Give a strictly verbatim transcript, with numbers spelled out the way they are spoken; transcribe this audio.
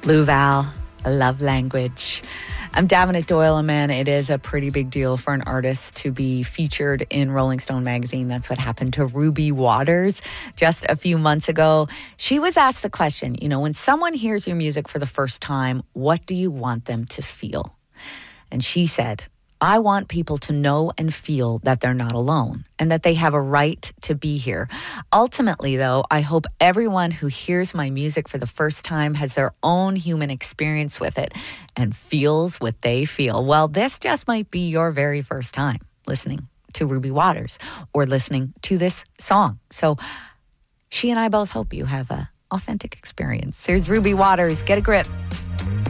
Lou Val, Love Language. I'm Davenant Doyle, and man, it is a pretty big deal for an artist to be featured in Rolling Stone magazine. That's what happened to Ruby Waters just a few months ago. She was asked the question, you know, when someone hears your music for the first time, what do you want them to feel? And she said, I want people to know and feel that they're not alone and that they have a right to be here. Ultimately, though, I hope everyone who hears my music for the first time has their own human experience with it and feels what they feel. Well, this just might be your very first time listening to Ruby Waters or listening to this song. So she and I both hope you have an authentic experience. Here's Ruby Waters. Get a grip.